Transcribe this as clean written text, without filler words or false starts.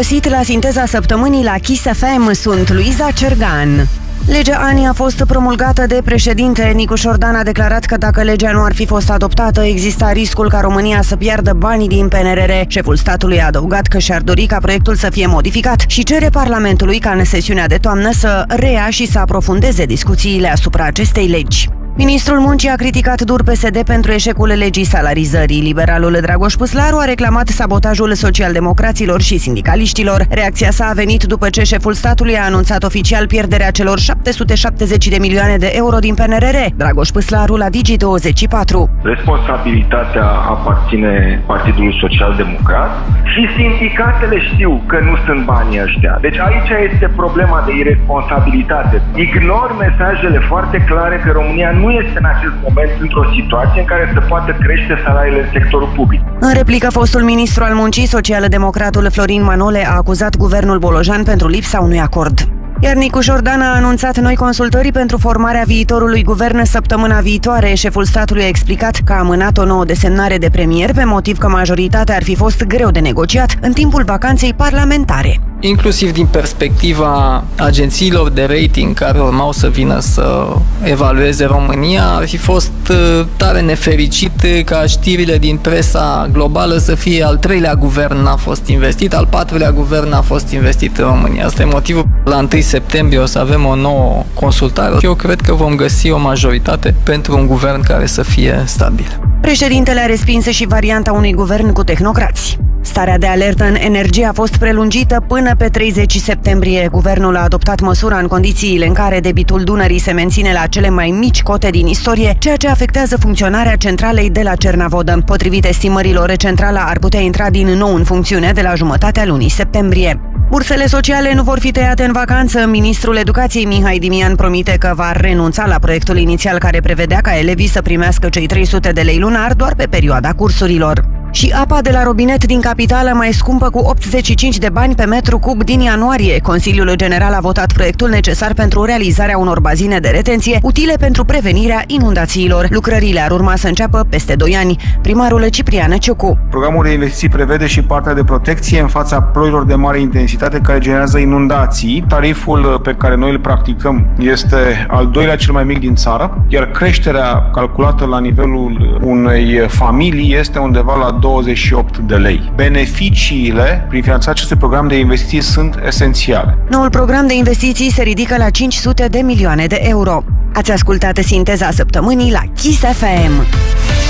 găsit la Sinteza Săptămânii la Kiss FM, sunt Luiza Cergan. Legea ANI a fost promulgată de președinte. Nicu Șordan a declarat că dacă legea nu ar fi fost adoptată, exista riscul ca România să piardă banii din PNRR. Șeful statului a adăugat că și-ar dori ca proiectul să fie modificat și cere Parlamentului ca în sesiunea de toamnă să reia și să aprofundeze discuțiile asupra acestei legi. Ministrul Muncii a criticat dur PSD pentru eșecul legii salarizării. Liberalul Dragoș Păslaru a reclamat sabotajul socialdemocraților și sindicaliștilor. Reacția sa a venit după ce șeful statului a anunțat oficial pierderea celor 770 de milioane de euro din PNRR. Dragoș Păslaru la Digi24. Responsabilitatea aparține Partidului Social-Democrat și sindicatele știu că nu sunt banii ăștia. Deci aici este problema de irresponsabilitate. Ignor mesajele foarte clare că România nu este în acest moment într-o situație în care să poată crește salariile în sectorul public. În replică, fostul ministru al muncii, social-democratul Florin Manole, a acuzat guvernul Bolojan pentru lipsa unui acord. Iar Nicu Șordan a anunțat noi consultări pentru formarea viitorului guvern săptămâna viitoare. Șeful statului a explicat că a amânat o nouă desemnare de premier pe motiv că majoritatea ar fi fost greu de negociat în timpul vacanței parlamentare. Inclusiv din perspectiva agențiilor de rating care urmau să vină să evalueze România, ar fi fost tare nefericit ca știrile din presa globală să fie al treilea guvern n-a fost investit, al patrulea guvern n-a fost investit în România. Asta e motivul. La 1 septembrie o să avem o nouă consultare și eu cred că vom găsi o majoritate pentru un guvern care să fie stabil. Președintele a respins și varianta unui guvern cu tehnocrați. Starea de alertă în energie a fost prelungită până pe 30 septembrie. Guvernul a adoptat măsura în condițiile în care debitul Dunării se menține la cele mai mici cote din istorie, ceea ce afectează funcționarea centralei de la Cernavodă. Potrivit estimărilor, centrala ar putea intra din nou în funcțiune de la jumătatea lunii septembrie. Bursele sociale nu vor fi tăiate în vacanță. Ministrul Educației Mihai Dimian promite că va renunța la proiectul inițial care prevedea ca elevii să primească cei 300 de lei lunar doar pe perioada cursurilor. Și apa de la robinet din capitală mai scumpă cu 85 de bani pe metru cub din ianuarie. Consiliul General a votat proiectul necesar pentru realizarea unor bazine de retenție utile pentru prevenirea inundațiilor. Lucrările ar urma să înceapă peste 2 ani. Primarul Ciprian Ciucu. Programul de investiții prevede și partea de protecție în fața ploilor de mare intensitate care generează inundații. Tariful pe care noi îl practicăm este al doilea cel mai mic din țară, iar creșterea calculată la nivelul unei familii este undeva la 28 de lei. Beneficiile prin finanțarea acestui program de investiții sunt esențiale. Noul program de investiții se ridică la 500 de milioane de euro. Ați ascultat Sinteza Săptămânii la Kiss FM.